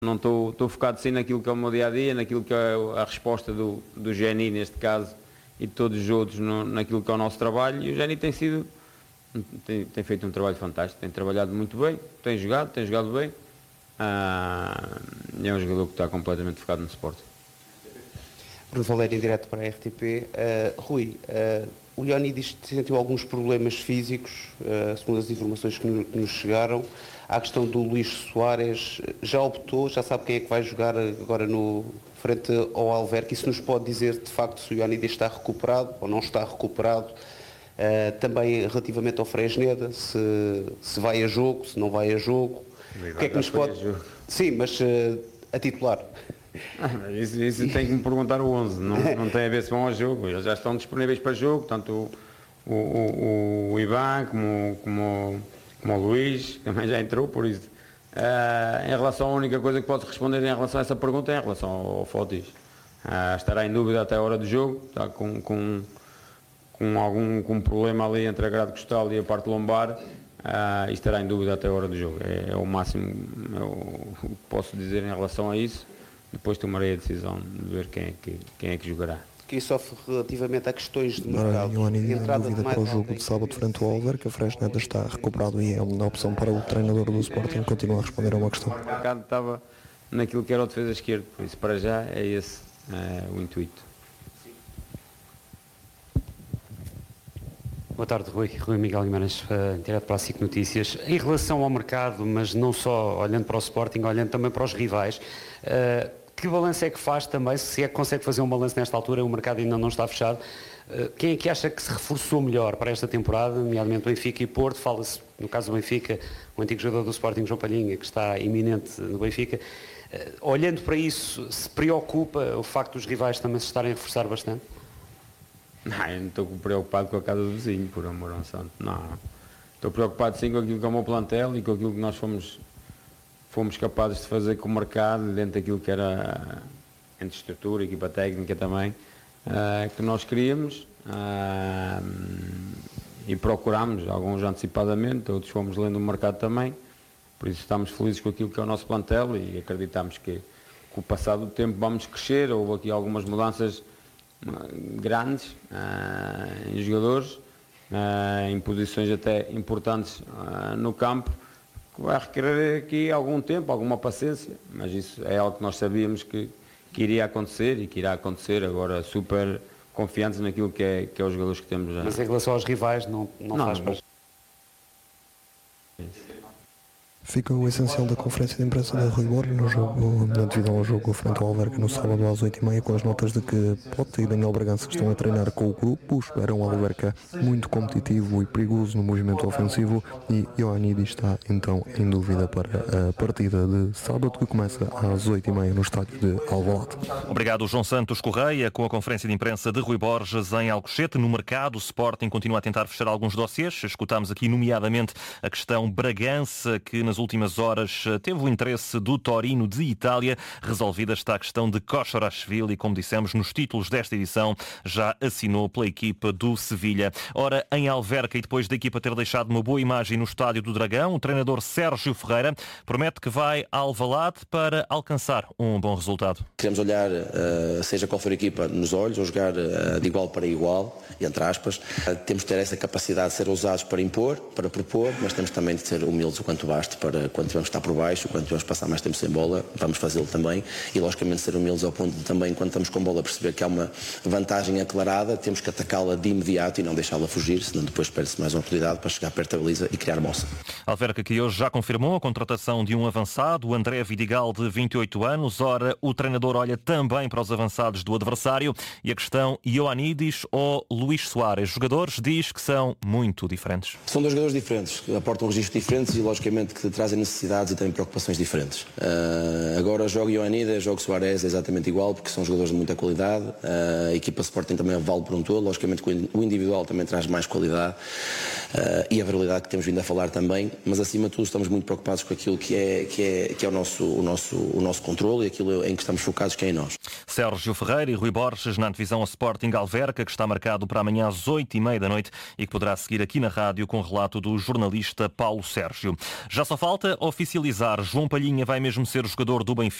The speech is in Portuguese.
Não estou focado sim naquilo que é o meu dia-a-dia, naquilo que é a resposta do Geni, neste caso, e de todos os outros naquilo que é o nosso trabalho. E o Geni tem feito um trabalho fantástico, tem trabalhado muito bem, tem jogado bem. É um jogador que está completamente focado no Sporting. Bruno Valério, em direto para a RTP. Rui, o Ioannidis sentiu alguns problemas físicos, segundo as informações que nos chegaram. Há a questão do Luís Soares, já optou, já sabe quem é que vai jogar agora no frente ao Alverca, e se nos pode dizer de facto se o Ioannidis está recuperado ou não está recuperado. Também relativamente ao Fresneda, se vai a jogo, se não vai a jogo. O que é que nos pode... Sim, mas a titular. Isso tem que me perguntar o 11, não tem a ver se vão ao jogo. Eles já estão disponíveis para jogo, tanto o Ivan como o Luís, que também já entrou, por isso. Em relação à única coisa que posso responder em relação a essa pergunta é em relação ao Fotis. Estará em dúvida até a hora do jogo, está com algum problema ali entre a grade costal e a parte lombar, e estará em dúvida até a hora do jogo. É o máximo o que posso dizer em relação a isso. Depois tomarei a decisão de ver quem é que jogará. Que isso sofre relativamente a questões de mercado. Ioannidis em dúvida para o jogo de sábado frente ao Alverca. Fresneda está recuperado e é uma opção para o treinador do Sporting. Continua a responder a uma questão. O mercado estava naquilo que era o defesa esquerdo, por isso para já é esse o intuito. Boa tarde, Rui Miguel Guimarães, direto para a SIC Notícias. Em relação ao mercado, mas não só olhando para o Sporting, olhando também para os rivais, que balanço é que faz também, se é que consegue fazer um balanço nesta altura, o mercado ainda não está fechado, quem é que acha que se reforçou melhor para esta temporada, nomeadamente Benfica e Porto? Fala-se, no caso do Benfica, o antigo jogador do Sporting, João Palhinha, que está iminente no Benfica. Olhando para isso, se preocupa o facto dos rivais também se estarem a reforçar bastante? Eu não estou preocupado com a casa do vizinho, por amor ao santo. Não. Estou preocupado sim com aquilo que é o meu plantel e com aquilo que nós fomos capazes de fazer com o mercado, dentro daquilo que era entre estrutura, equipa técnica também, que nós queríamos, e procurámos, alguns antecipadamente, outros fomos lendo o mercado também, por isso estamos felizes com aquilo que é o nosso plantel e acreditamos que com o passar do tempo vamos crescer. Houve aqui algumas mudanças grandes em jogadores, em posições até importantes no campo, que vai requerer aqui algum tempo, alguma paciência, mas isso é algo que nós sabíamos que iria acontecer e que irá acontecer. Agora super confiantes naquilo que é os jogadores que temos já. Mas em relação aos rivais não faz parte. Fica o essencial da conferência de imprensa da Rui Borges na devido ao jogo frente ao Alverca no sábado às 8h30, com as notas de que Pote e Daniel Bragança estão a treinar com o grupo, esperam o Alverca muito competitivo e perigoso no movimento ofensivo, e Ioannidis está então em dúvida para a partida de sábado, que começa às 8h30 no estádio de Alvalade. Obrigado, João Santos Correia, com a conferência de imprensa de Rui Borges em Alcochete. No mercado, o Sporting continua a tentar fechar alguns dossiês. Escutámos aqui nomeadamente a questão Bragança, que nas últimas horas teve o interesse do Torino de Itália. Resolvida está a questão de Košarashvili, e como dissemos nos títulos desta edição, já assinou pela equipa do Sevilha. Ora, em Alverca, e depois da equipa ter deixado uma boa imagem no Estádio do Dragão, o treinador Sérgio Ferreira promete que vai a Alvalade para alcançar um bom resultado. Queremos olhar, seja qual for a equipa, nos olhos, ou jogar de igual para igual, entre aspas. Temos de ter essa capacidade de ser ousados para impor, para propor, mas temos também de ser humildes o quanto baste para quando tivermos estar por baixo, quando tivermos passar mais tempo sem bola, vamos fazê-lo também, e logicamente ser humildes ao ponto de também, quando estamos com bola, perceber que há uma vantagem aclarada, temos que atacá-la de imediato e não deixá-la fugir, senão depois perde-se mais uma oportunidade para chegar perto da baliza e criar moça. Alverca, que hoje já confirmou a contratação de um avançado, o André Vidigal, de 28 anos. Ora, o treinador olha também para os avançados do adversário, e a questão Ioannidis ou Luís Soares. Jogadores diz que são muito diferentes. São dois jogadores diferentes, que aportam registros diferentes e logicamente que trazem necessidades e também preocupações diferentes. Agora jogo Ioannidis, jogo Soares, é exatamente igual, porque são jogadores de muita qualidade. A equipa Sporting também vale por um todo, logicamente que o individual também traz mais qualidade, e a variabilidade que temos vindo a falar também, mas acima de tudo estamos muito preocupados com aquilo que é o nosso controle e aquilo em que estamos focados, que é em nós. Sérgio Ferreira e Rui Borges na antevisão ao Sporting Alverca, que está marcado para amanhã às 8h30 da noite e que poderá seguir aqui na rádio com o relato do jornalista Paulo Sérgio. Já só Só falta oficializar. João Palhinha vai mesmo ser o jogador do Benfica.